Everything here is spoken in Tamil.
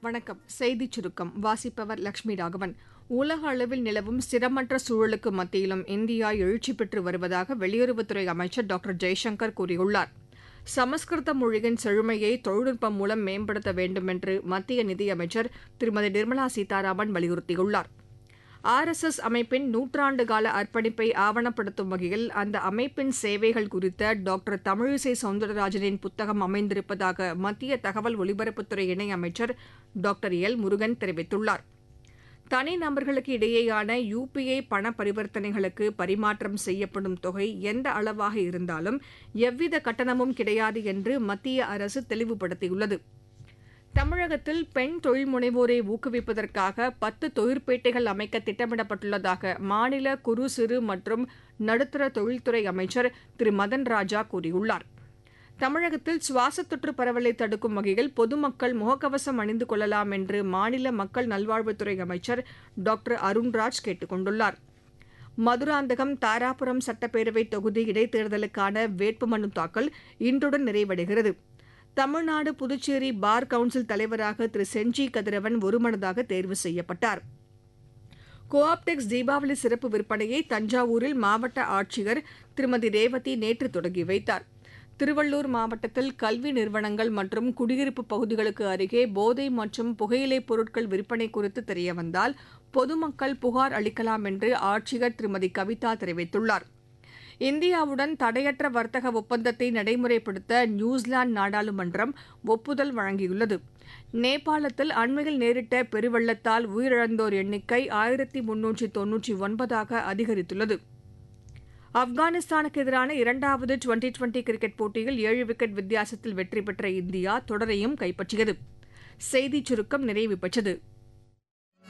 வணக்கம். செய்திச் சுருக்கம் வாசிப்பவர் லட்சுமி ராகவன். உலக அளவில் நிலவும் ஸ்திரமற்ற சூழலுக்கு மத்தியிலும் இந்தியா எழுச்சி பெற்று வருவதாக வெளியுறவுத்துறை அமைச்சர் டாக்டர் ஜெய்சங்கர் கூறியுள்ளார். சமஸ்கிருத மொழியின் செழுமையை தொழில்நுட்பம் மூலம் மேம்படுத்த வேண்டும் என்று மத்திய நிதியமைச்சர் திருமதி நிர்மலா சீதாராமன் வலியுறுத்தியுள்ளார். RSS அமைப்பின் நூற்றாண்டுகால அர்ப்பணிப்பை ஆவணப்படுத்தும் வகையில் அந்த அமைப்பின் சேவைகள் குறித்த டாக்டர் தமிழிசை சவுந்தரராஜனின் புத்தகம் அமைந்திருப்பதாக மத்திய தகவல் ஒலிபரப்புத்துறை இணையமைச்சர் டாக்டர் எல். முருகன் தெரிவித்துள்ளார். தனிநபர்களுக்கு இடையேயான UPI பண பரிவர்த்தனைகளுக்கு பரிமாற்றம் செய்யப்படும் தொகை எந்த அளவாக இருந்தாலும் எவ்வித கட்டணமும் கிடையாது என்று மத்திய அரசு தெளிவுபடுத்தியுள்ளது. தமிழகத்தில் பெண் தொழில் முனைவோரை ஊக்குவிப்பதற்காக 10 தொழிற்பேட்டைகள் அமைக்க திட்டமிடப்பட்டுள்ளதாக மாநில குறு சிறு மற்றும் நடுத்தர தொழில்துறை அமைச்சர் திரு மதன் ராஜா கூறியுள்ளார். தமிழகத்தில் சுவாசத் தொற்று பரவலை தடுக்கும் வகையில் பொதுமக்கள் முகக்கவசம் அணிந்து கொள்ளலாம் என்று மாநில மக்கள் நல்வாழ்வுத்துறை அமைச்சர் டாக்டர் அருண்ராஜ் கேட்டுக் கொண்டுள்ளார். மதுராந்தகம் தாராபுரம் சட்டப்பேரவை தொகுதி இடைத்தேர்தலுக்கான வேட்புமனு தாக்கல் இன்றுடன் நிறைவடைகிறது. தமிழ்நாடு புதுச்சேரி பார் கவுன்சில் தலைவராக திரு செஞ்சி கதிரவன் ஒருமனதாக தேர்வு செய்யப்பட்டார். கோஆப்டெக்ஸ் தீபாவளி சிறப்பு விற்பனையை தஞ்சாவூரில் மாவட்ட ஆட்சியர் திருமதி ரேவதி நேற்று தொடங்கி வைத்தார். திருவள்ளூர் மாவட்டத்தில் கல்வி நிறுவனங்கள் மற்றும் குடியிருப்பு பகுதிகளுக்கு அருகே போதை மற்றும் புகையிலைப் பொருட்கள் விற்பனை குறித்து தெரியவந்தால் பொதுமக்கள் புகார் அளிக்கலாம் என்று ஆட்சியர் திருமதி கவிதா தெரிவித்துள்ளார். இந்தியாவுடன் தடையற்ற வர்த்தக ஒப்பந்தத்தை நடைமுறைப்படுத்த நியூசிலாந்து நாடாளுமன்றம் ஒப்புதல் வழங்கியுள்ளது. நேபாளத்தில் அண்மையில் நேரிட்ட பெருவெள்ளத்தால் உயிரிழந்தோர் எண்ணிக்கை 1399 அதிகரித்துள்ளது. ஆப்கானிஸ்தானுக்கு எதிரான 2வது டுவெண்டி கிரிக்கெட் போட்டியில் 7 விக்கெட் வித்தியாசத்தில் வெற்றி பெற்ற இந்தியா தொடரையும் கைப்பற்றியது. செய்திச் சுருக்கம் நிறைவு பெற்றது.